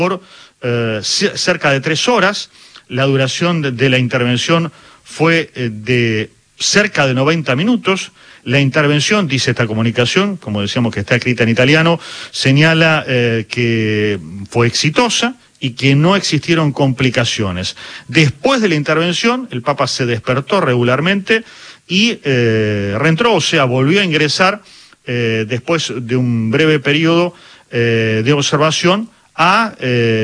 por cerca de 3 horas. La duración de la intervención fue de cerca de 90 minutos. La intervención, dice esta comunicación, como decíamos que está escrita en italiano, señala que fue exitosa y que no existieron complicaciones. Después de la intervención, el Papa se despertó regularmente y reentró, o sea, volvió a ingresar después de un breve periodo de observación a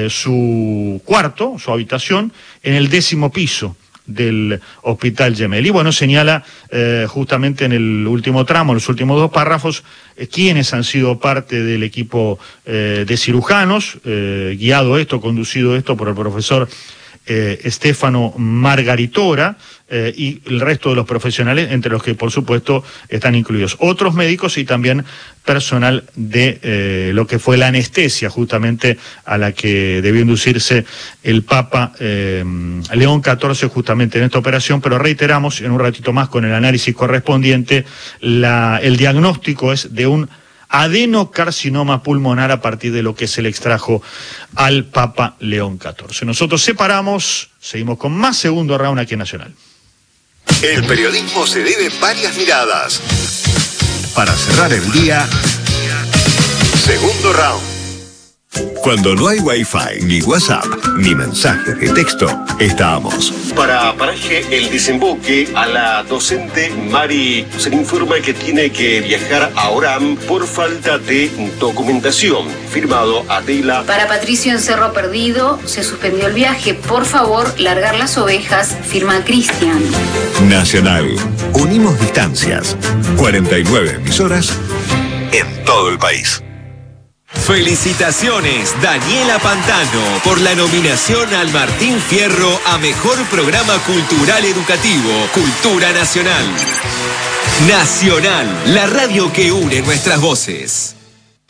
su cuarto, su habitación, en el 10º piso del Hospital Gemelli. Y bueno, señala justamente en el último tramo, los últimos 2 párrafos, quienes han sido parte del equipo de cirujanos, conducido esto por el profesor Stefano Margaritora, y el resto de los profesionales, entre los que por supuesto están incluidos otros médicos y también personal de lo que fue la anestesia justamente a la que debió inducirse el Papa León XIV justamente en esta operación, pero reiteramos en un ratito más con el análisis correspondiente, el diagnóstico es de un adenocarcinoma pulmonar a partir de lo que se le extrajo al Papa León XIV. Nosotros separamos, seguimos con más Segundo Round aquí en Nacional. El periodismo se debe varias miradas. Para cerrar el día, Segundo Round. Cuando no hay Wi-Fi, ni WhatsApp, ni mensajes de texto, estamos. Para Paraje El Desemboque, a la docente Mari se le informa que tiene que viajar a Orán por falta de documentación. Firmado Adela. Para Patricio en Cerro Perdido, se suspendió el viaje. Por favor, largar las ovejas. Firma Cristian. Nacional. Unimos distancias. 49 emisoras en todo el país. Felicitaciones, Daniela Pantano, por la nominación al Martín Fierro a Mejor Programa Cultural Educativo, Cultura Nacional. Nacional, la radio que une nuestras voces.